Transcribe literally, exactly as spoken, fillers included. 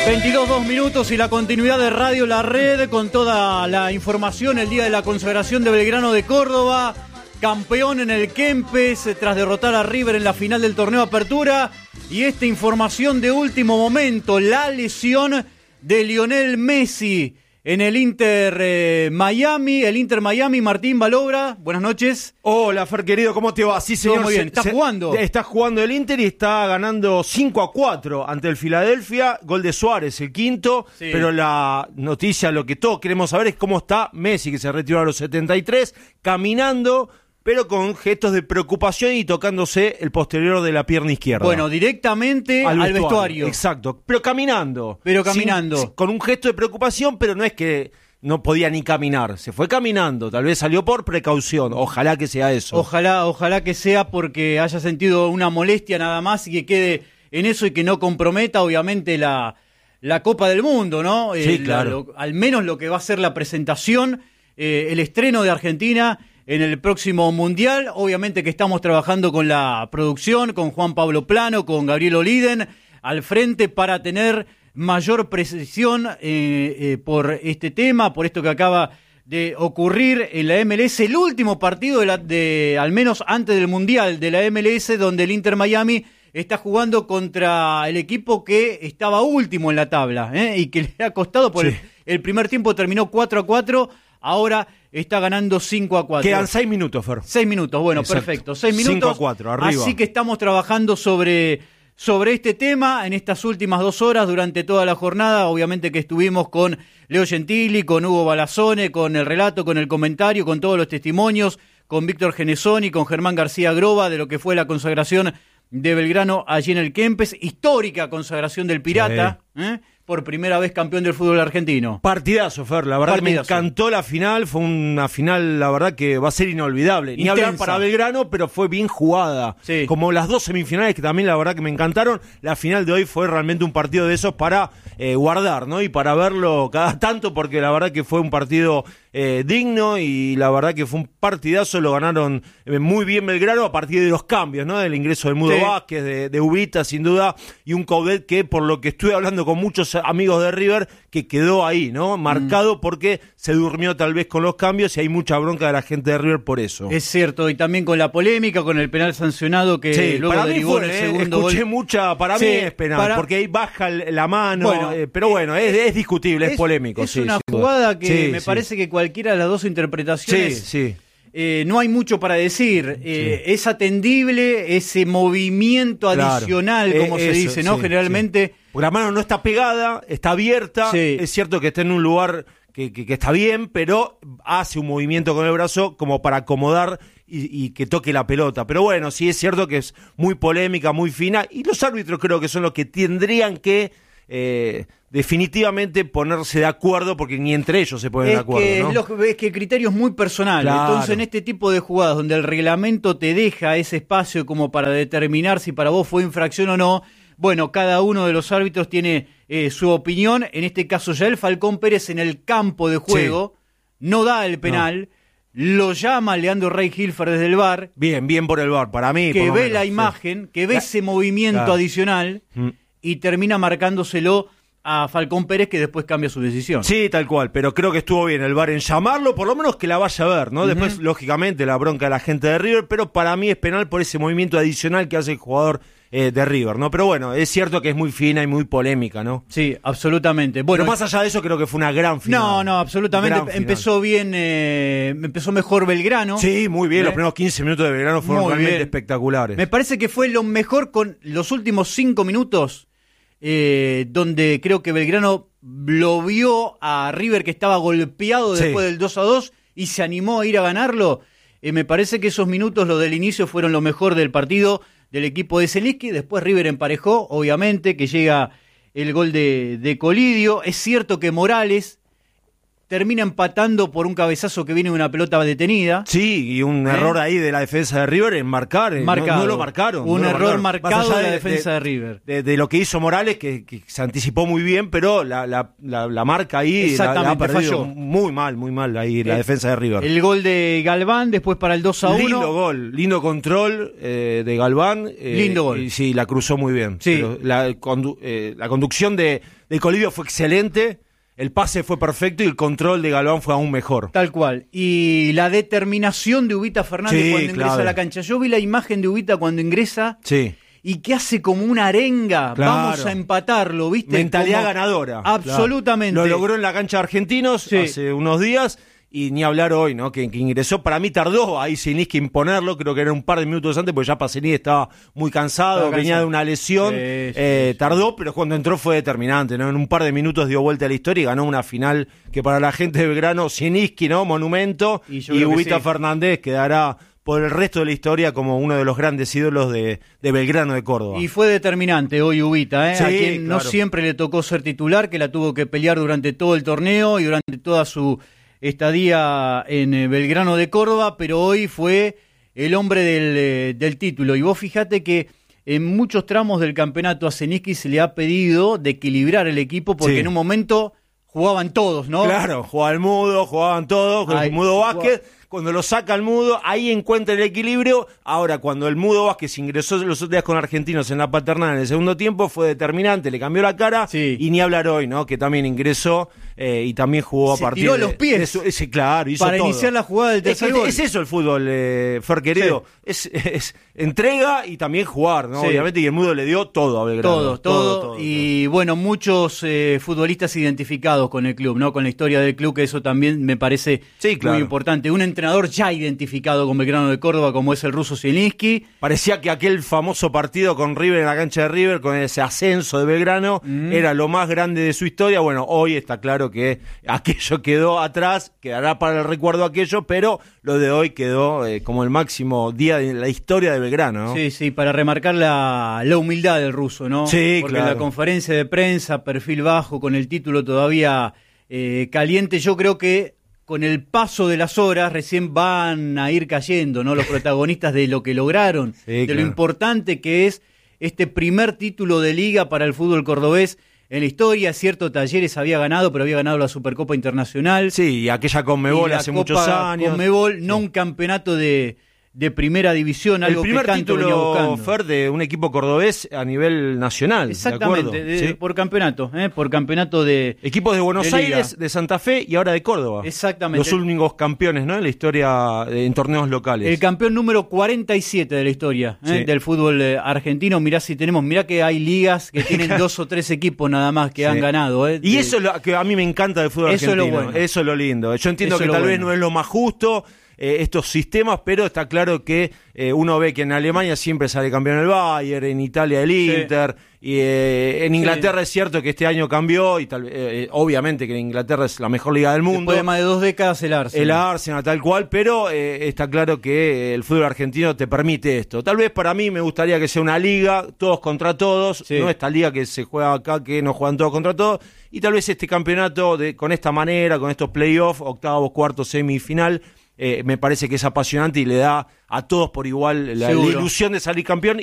veintidós, dos minutos y la continuidad de Radio La Red con toda la información el día de la consagración de Belgrano de Córdoba, campeón en el Kempes tras derrotar a River en la final del torneo Apertura, y esta información de último momento, la lesión de Lionel Messi en el Inter eh, Miami, el Inter Miami. Martín Balobra, buenas noches. Hola, Fer, querido, ¿cómo te va? Sí, señor. Todo muy bien. ¿Está se, jugando? Está jugando el Inter y está ganando cinco a cuatro ante el Filadelfia. Gol de Suárez, el quinto. Sí. Pero la noticia, lo que todos queremos saber es cómo está Messi, que se retiró a los setenta y tres, caminando, pero con gestos de preocupación y tocándose el posterior de la pierna izquierda. Bueno, directamente al, al vestuario. vestuario. Exacto, pero caminando. Pero caminando. Sin, con un gesto de preocupación, pero no es que no podía ni caminar. Se fue caminando, tal vez salió por precaución. Ojalá que sea eso. Ojalá, ojalá que sea porque haya sentido una molestia nada más y que quede en eso y que no comprometa, obviamente, la, la Copa del Mundo, ¿no? Sí, eh, claro. La, lo, al menos lo que va a ser la presentación, eh, el estreno de Argentina en el próximo Mundial. Obviamente que estamos trabajando con la producción, con Juan Pablo Plano, con Gabriel Oliden al frente para tener mayor precisión eh, eh, por este tema, por esto que acaba de ocurrir en la M L S, el último partido de, la, de al menos antes del Mundial de la M L S, donde el Inter Miami está jugando contra el equipo que estaba último en la tabla, ¿eh? y que le ha costado, por sí. el, el primer tiempo terminó cuatro a cuatro, ahora está ganando cinco a cuatro. Quedan seis minutos, Fer. seis minutos, bueno, Exacto. perfecto. seis minutos. cinco a cuatro, arriba. Así que estamos trabajando sobre, sobre este tema en estas últimas dos horas durante toda la jornada. Obviamente que estuvimos con Leo Gentili, con Hugo Balazone, con el relato, con el comentario, con todos los testimonios, con Víctor Genesoni, con Germán García Groba, de lo que fue la consagración de Belgrano allí en el Kempes. Histórica consagración del Pirata, sí. ¿eh? Por primera vez campeón del fútbol argentino. Partidazo, Fer, la verdad Partidazo. Me encantó la final, fue una final, la verdad que va a ser inolvidable. Intensa. Ni hablar para Belgrano, pero fue bien jugada. Sí. Como las dos semifinales que también la verdad que me encantaron, la final de hoy fue realmente un partido de esos para eh, guardar, ¿no? Y para verlo cada tanto, porque la verdad que fue un partido eh, digno y la verdad que fue un partidazo, lo ganaron eh, muy bien Belgrano a partir de los cambios, ¿no? Del ingreso del Mudo sí. Vázquez, de, de Ubita, sin duda, y un Coudet que, por lo que estuve hablando con muchos amigos de River, que quedó ahí, ¿no? Marcado mm. porque se durmió tal vez con los cambios y hay mucha bronca de la gente de River por eso. Es cierto, y también con la polémica, con el penal sancionado que sí, luego para derivó mí fue, en el eh, segundo escuché gol. mucha, para sí, mí es penal, para... porque ahí baja la mano, bueno, eh, pero bueno, es, es discutible, es, es polémico. Es sí, una jugada que sí, me sí. parece que cualquiera de las dos interpretaciones... Sí, sí. Eh, no hay mucho para decir, eh, sí. es atendible ese movimiento adicional, claro. como eh, se eso, dice, ¿no? Sí, Generalmente... Sí. Porque la mano no está pegada, está abierta, sí. es cierto que está en un lugar que, que, que está bien, pero hace un movimiento con el brazo como para acomodar y, y que toque la pelota. Pero bueno, sí es cierto que es muy polémica, muy fina, y los árbitros creo que son los que tendrían que... Eh, definitivamente ponerse de acuerdo, porque ni entre ellos se ponen es de acuerdo, que, ¿no? es, lo, es que el criterio es muy personal, claro. Entonces en este tipo de jugadas donde el reglamento te deja ese espacio como para determinar si para vos fue infracción o no, bueno, cada uno de los árbitros tiene eh, su opinión. En este caso ya el Falcón Pérez en el campo de juego sí. no da el penal, no. Lo llama Leandro Rey Hilfer desde el V A R. Bien, bien por el V A R, para mí. Que ve menos, la sí. imagen, que ve ese movimiento claro. adicional mm. y termina marcándoselo a Falcón Pérez, que después cambia su decisión. Sí, tal cual, pero creo que estuvo bien el V A R en llamarlo, por lo menos que la vaya a ver, ¿no? Uh-huh. Después, lógicamente, la bronca de la gente de River, pero para mí es penal por ese movimiento adicional que hace el jugador eh, de River, ¿no? Pero bueno, es cierto que es muy fina y muy polémica, ¿no? Sí, absolutamente. Bueno, pero más allá de eso, creo que fue una gran final. No, no, absolutamente. Empezó bien, eh, empezó mejor Belgrano. Sí, muy bien, ¿eh? Los primeros quince minutos de Belgrano fueron muy realmente bien. Espectaculares. Me parece que fue lo mejor con los últimos cinco minutos, eh, donde creo que Belgrano lo vio a River que estaba golpeado sí. después del dos a dos y se animó a ir a ganarlo. Eh, me parece que esos minutos, los del inicio, fueron lo mejor del partido del equipo de Zielinski. Después River emparejó, obviamente, que llega el gol de, de Colidio. Es cierto que Morales termina empatando por un cabezazo que viene de una pelota detenida. Sí, y un ¿Eh? error ahí de la defensa de River en marcar. Marcado. No, no lo marcaron. Un no error lo marcado de la de, defensa de, de River. De, de lo que hizo Morales, que, que se anticipó muy bien, pero la, la, la, la marca ahí la, la ha perdido falló. Muy mal, muy mal ahí la el, defensa de River. El gol de Galván, después para el dos a uno. Lindo gol, lindo control eh, de Galván. Eh, lindo gol. Y, sí, la cruzó muy bien. Sí. Pero la, condu, eh, la conducción de, de Colibio fue excelente. El pase fue perfecto y el control de Galván fue aún mejor. Tal cual. Y la determinación de Ubita Fernández sí, cuando ingresa clave. a la cancha. Yo vi la imagen de Ubita cuando ingresa sí. y que hace como una arenga. Claro. Vamos a empatarlo, ¿viste? Mentalidad como... ganadora. Absolutamente. Claro. Lo logró en la cancha de Argentinos sí. hace unos días. Y ni hablar hoy, ¿no? Que, que ingresó. Para mí tardó ahí Zielinski imponerlo. Creo que era un par de minutos antes, porque ya Pacerini estaba muy cansado, estaba venía cansado. de una lesión. Sí, sí, eh, sí. Tardó, pero cuando entró fue determinante, ¿no? En un par de minutos dio vuelta a la historia y ganó una final que para la gente de Belgrano, Zielinski, ¿no? Monumento. Y, y Ubita sí. Fernández quedará por el resto de la historia como uno de los grandes ídolos de, de Belgrano de Córdoba. Y fue determinante hoy Ubita, ¿eh? Sí, a quien claro. no siempre le tocó ser titular, que la tuvo que pelear durante todo el torneo y durante toda su estadía en Belgrano de Córdoba, pero hoy fue el hombre del, del título. Y vos fijate que en muchos tramos del campeonato a Zielinski se le ha pedido de equilibrar el equipo porque sí. en un momento jugaban todos, ¿no? Claro, jugaba el Mudo, jugaban todos, el Mudo Vázquez. Cuando lo saca el Mudo, ahí encuentra el equilibrio. Ahora, cuando el Mudo Vázquez ingresó los otros días con Argentinos en la Paternal en el segundo tiempo, fue determinante, le cambió la cara. Sí. Y ni hablar hoy, ¿no? Que también ingresó eh, y también jugó se a partir tiró de los pies. de su, ese, claro, hizo para todo. iniciar la jugada del tercer es, gol. Es eso el fútbol, eh, Fer querido. Sí. Es, es entrega y también jugar, ¿no? Sí. Obviamente, y el Mudo le dio todo a Belgrano. Todo, todo. todo, todo y todo. Bueno, muchos eh, futbolistas identificados con el club, ¿no? Con la historia del club, que eso también me parece sí, claro. muy importante. Un entrenador ya identificado con Belgrano de Córdoba como es el ruso Zielinski. Parecía que aquel famoso partido con River en la cancha de River, con ese ascenso de Belgrano, mm. era lo más grande de su historia. Bueno, hoy está claro que aquello quedó atrás, quedará para el recuerdo aquello, pero lo de hoy quedó eh, como el máximo día de la historia de Belgrano, ¿no? Sí, sí, para remarcar la, la humildad del ruso, ¿no? Sí, porque claro. en la conferencia de prensa, perfil bajo, con el título todavía eh, caliente, yo creo que con el paso de las horas recién van a ir cayendo, ¿no? Los protagonistas de lo que lograron, sí, de claro. lo importante que es este primer título de liga para el fútbol cordobés en la historia. Cierto, Talleres había ganado, pero había ganado la Supercopa Internacional. Sí, y aquella Conmebol hace Copa muchos años. Conmebol, no sí. un campeonato de... de primera división, algo el primer que tanto venía título, buscando. Fer, de un equipo cordobés a nivel nacional. Exactamente, ¿de de, ¿Sí? por campeonato, ¿eh? por campeonato de... Equipos de Buenos de Aires, de Santa Fe y ahora de Córdoba. Exactamente. Los únicos campeones, ¿no? En la historia, en torneos locales. El campeón número cuarenta y siete de la historia ¿eh? sí. del fútbol eh, argentino. Mirá si tenemos, mirá que hay ligas que tienen dos o tres equipos nada más que sí. han ganado. ¿eh? Y de... eso es lo que a mí me encanta del fútbol eso argentino. Es lo bueno. Eso es lo lindo. Yo entiendo eso que tal bueno. vez no es lo más justo, Eh, estos sistemas, pero está claro que eh, uno ve que en Alemania siempre sale campeón el Bayern, en Italia el Inter, sí. y eh, en Inglaterra sí. es cierto que este año cambió, y tal, eh, obviamente que Inglaterra es la mejor liga del mundo. Después de más de dos décadas el Arsenal. El Arsenal, tal cual, pero eh, está claro que el fútbol argentino te permite esto. Tal vez para mí me gustaría que sea una liga, todos contra todos, sí. no esta liga que se juega acá, que no juegan todos contra todos, y tal vez este campeonato de, con esta manera, con estos playoffs, octavos, cuartos, semifinal, Eh, me parece que es apasionante y le da a todos por igual la, la ilusión de salir campeón